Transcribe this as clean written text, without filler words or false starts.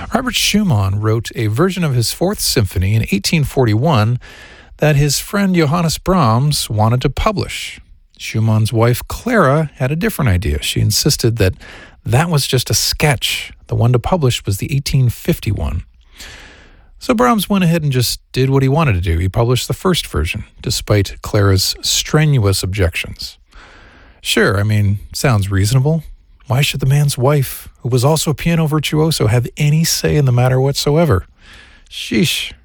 Robert Schumann wrote a version of his Fourth Symphony in 1841 that his friend Johannes Brahms wanted to publish. Schumann's wife, Clara, had a different idea. She insisted that that was just a sketch. The one to publish was the 1851. So Brahms went ahead and just did what he wanted to do. He published the first version, despite Clara's strenuous objections. Sure, sounds reasonable. Why should the man's wife, who was also a piano virtuoso, have any say in the matter whatsoever? Sheesh.